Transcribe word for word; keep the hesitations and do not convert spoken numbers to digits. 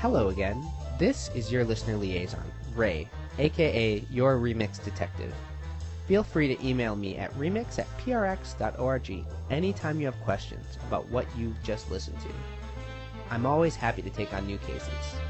Hello again. This is your listener liaison, Ray, aka your Remix Detective. Feel free to email me at remix at p r x dot org anytime you have questions about what you've just listened to. I'm always happy to take on new cases.